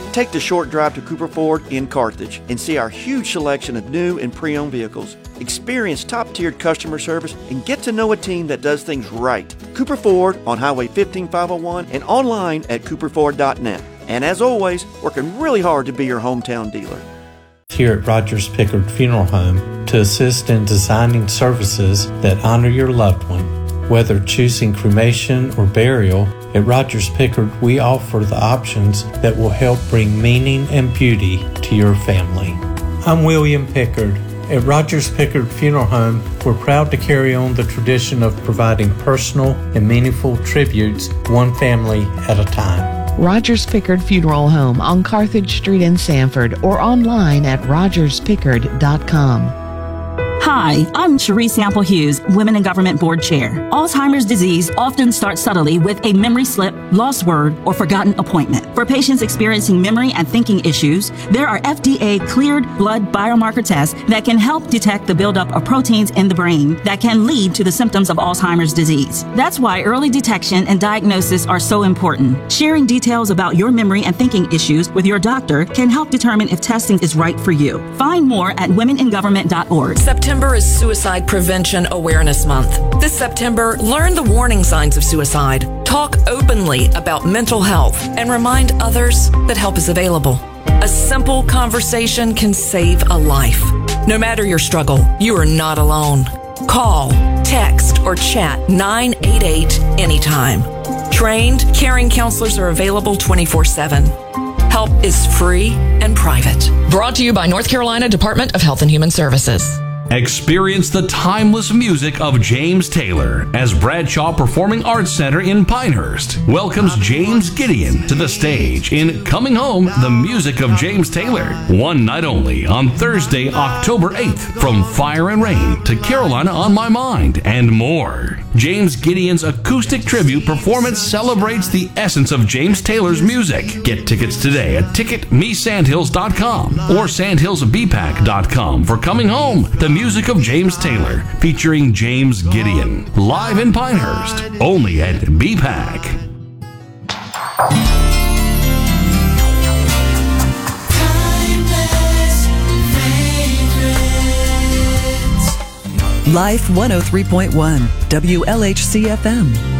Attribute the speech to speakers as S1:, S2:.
S1: Take the short drive to Cooper Ford in Carthage and see our huge selection of new and pre-owned vehicles. Experience top-tiered customer service and get to know a team that does things right. Cooper Ford on Highway 15501 and online at cooperford.net. And as always, working really hard to be your hometown dealer.
S2: Here at Rogers Pickard Funeral Home to assist in designing services that honor your loved one. Whether choosing cremation or burial, at Rogers Pickard we offer the options that will help bring meaning and beauty to your family. I'm William Pickard. At Rogers Pickard Funeral Home, we're proud to carry on the tradition of providing personal and meaningful tributes one family at a time.
S3: Rogers Pickard Funeral Home on Carthage Street in Sanford or online at rogerspickard.com.
S4: Hi, I'm Cherie Sample Hughes, Women in Government Board Chair. Alzheimer's disease often starts subtly with a memory slip, lost word, or forgotten appointment. For patients experiencing memory and thinking issues, there are FDA-cleared blood biomarker tests that can help detect the buildup of proteins in the brain that can lead to the symptoms of Alzheimer's disease. That's why early detection and diagnosis are so important. Sharing details about your memory and thinking issues with your doctor can help determine if testing is right for you. Find more at womeningovernment.org.
S5: September is Suicide Prevention Awareness Month. This September, learn the warning signs of suicide, talk openly about mental health, and remind others that help is available. A simple conversation can save a life. No matter your struggle, you are not alone. Call, text, or chat 988 anytime. Trained, caring counselors are available 24/7. Help is free and private.
S6: Brought to you by North Carolina Department of Health and Human Services.
S7: Experience the timeless music of James Taylor as Bradshaw Performing Arts Center in Pinehurst welcomes James Gideon to the stage in Coming Home, the Music of James Taylor. One night only on Thursday, October 8th from Fire and Rain to Carolina on My Mind and more. James Gideon's acoustic tribute performance celebrates the essence of James Taylor's music. Get tickets today at ticketmesandhills.com or sandhillsbpack.com for Coming Home, the Music of James Taylor, featuring James Gideon, live in Pinehurst, only at BPAC.
S8: Life 103.1 WLHC FM.